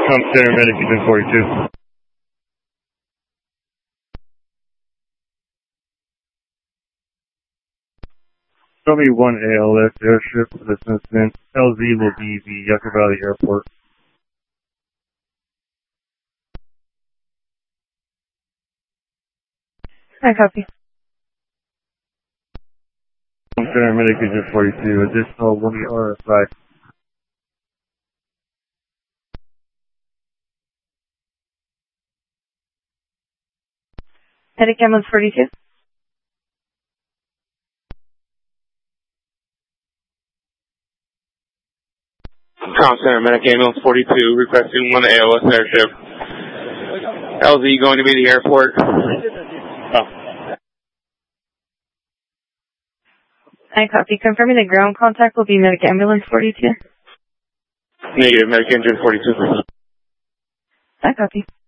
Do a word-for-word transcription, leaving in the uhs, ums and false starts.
Come Center, Medic Engine forty-two. Show me one A L S airship for this incident. L Z will be the Yucca Valley Airport. I copy. Come Center, Medic Engine forty-two. Additional one R S I. Medic ambulance forty-two. Com Center, Medic ambulance forty-two, requesting one A L S airship. L Z going to be the airport. Oh. I copy. Confirming the ground contact will be Medic ambulance forty-two. Negative, Medic engine forty-two. I copy.